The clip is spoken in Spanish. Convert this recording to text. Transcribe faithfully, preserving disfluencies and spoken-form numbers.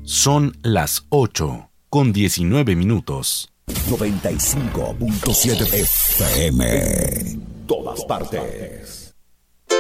Son las ocho con diecinueve minutos. noventa y cinco punto siete F M. Todas partes.